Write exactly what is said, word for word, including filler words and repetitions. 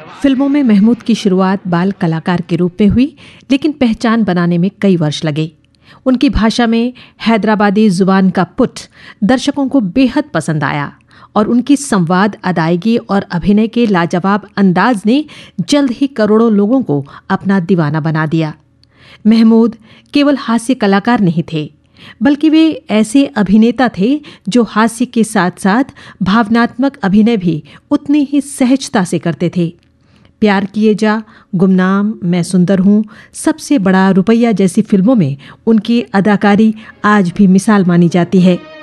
फिल्मों में महमूद की शुरुआत बाल कलाकार के रूप में हुई, लेकिन पहचान बनाने में कई वर्ष लगे। उनकी भाषा में हैदराबादी जुबान का पुट दर्शकों को बेहद पसंद आया और उनकी संवाद, अदायगी और अभिनय के लाजवाब अंदाज ने जल्द ही करोड़ों लोगों को अपना दीवाना बना दिया। महमूद केवल हास्य कलाकार नहीं थे, बल्कि वे ऐसे अभिनेता थे जो हास्य के साथ साथ भावनात्मक अभिनय भी उतनी ही सहजता से करते थे। प्यार किए जा, गुमनाम, मैं सुंदर हूँ, सबसे बड़ा रुपया जैसी फिल्मों में उनकी अदाकारी आज भी मिसाल मानी जाती है।